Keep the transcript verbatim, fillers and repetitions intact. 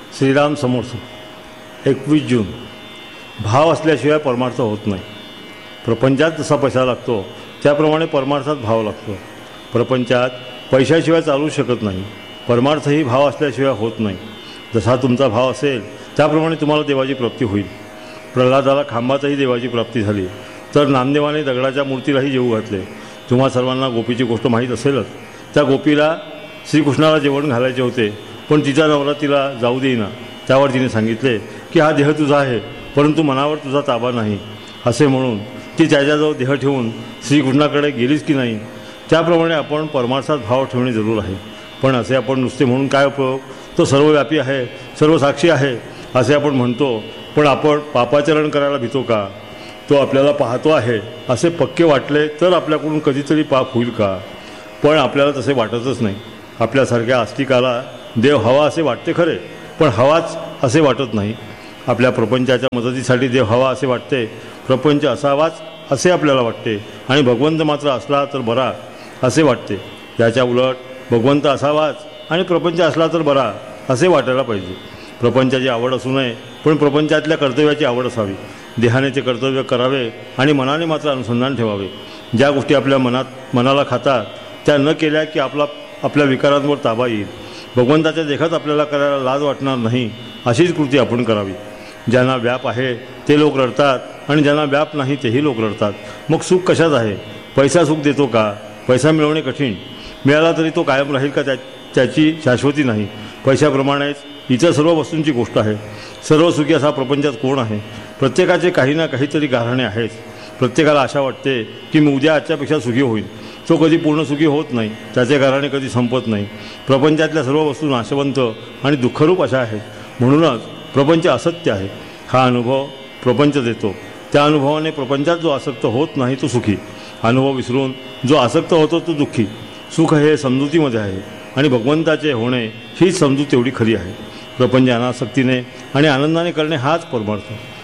श्रीराम समर्थ एकवीस जून. भाव असल्याशिवाय परमार्थ होत नाही. प्रपंचात जसा पैसा लागतो त्याप्रमाणे परमार्थात भाव लागतो. प्रपंचात पैशाशिवाय चालू शकत नाही. परमार्थही भाव असल्याशिवाय होत नाही. जसा तुमचा भाव असेल त्याप्रमाणे तुम्हाला देवाची प्राप्ती होईल. प्रल्हादाला खांबातही देवाची प्राप्ती झाली, तर नामदेवाने दगडाच्या मूर्तीलाही जेवू घातले. तुम्हा सर्वांना गोपीची गोष्ट माहीत असेलच. त्या गोपीला श्रीकृष्णाला जेवण घालायचे होते, पण तिचा नवरा तिला जाऊ देईना. त्यावर तिने सांगितले की हा देह तुझा आहे, परंतु मनावर तुझा ताबा नाही. असे म्हणून ती त्याच्याजवळ देह ठेवून श्रीकृष्णाकडे गेलीच की नाही. त्याप्रमाणे आपण परमार्थात भाव ठेवणे जरूर आहे. पण असे आपण नुसते म्हणून काय उपयोग? तो सर्वव्यापी आहे, सर्वसाक्षी आहे असे आपण म्हणतो, पण आपण पापाचरण करायला भितो का? तो आपल्याला पाहतो आहे असे पक्के वाटले तर आपल्याकडून कधीतरी पाप होईल का? पण आपल्याला तसे वाटतच नाही. आपल्यासारख्या आस्तिकाला देव हवा असे वाटते खरे, पण हवाच असे वाटत नाही. आपल्या प्रपंचाच्या मदतीसाठी देव हवा असे वाटते, प्रपंच असावाच असे आपल्याला वाटते, आणि भगवंत मात्र असला तर बरा असे वाटते. याच्या उलट भगवंत असावाच आणि प्रपंच असला तर बरा असे वाटायला पाहिजे. प्रपंचाची आवड असू नये, पण प्रपंचातल्या कर्तव्याची आवड असावी. देहाने ते कर्तव्य करावे आणि मनाने मात्र अनुसंधान ठेवावे. ज्या गोष्टी आपल्या मनात मनाला खातात त्या न केल्या की आपला आपल्या विकारांवर ताबा येईल. भगवंताच्या देखात आपल्याला करायला लाज वाटणार नाही अशीच कृती आपण करावी. ज्यांना व्याप आहे ते लोक रडतात आणि ज्यांना व्याप नाही तेही लोक रडतात. मग सुख कशात आहे? पैसा सुख देतो का? पैसा मिळवणे कठीण. मिळाला तरी तो कायम राहील का? त्या त्याची शाश्वती नाही. पैशाप्रमाणेच इतर सर्व वस्तूंची गोष्ट आहे. सर्व सुखी असा प्रपंचात कोण आहे? प्रत्येकाचे काही ना काहीतरी गाऱ्हाणे आहेच. प्रत्येकाला आशा वाटते की मी उद्या आजच्यापेक्षा सुखी होईल. तो कधी पूर्ण सुखी होत नाही. त्याचे गाऱ्हाणे कधी संपत नाही. प्रपंचातल्या सर्व वस्तू नाशवंत आणि दुःखरूप अशा आहेत. म्हणूनच प्रपंच असत्य आहे. हा अनुभव प्रपंच देतो. त्या अनुभवाने प्रपंचात जो आसक्त होत नाही तो सुखी. अनुभव विसरून जो आसक्त होतो तो दुःखी. सुख हे समजुतीमध्ये आहे आणि भगवंताचे होणे हीच समजूत तेवढी खरी आहे. प्रपंच अनासक्तीने आणि आनंदाने करणे हाच परमार्थ.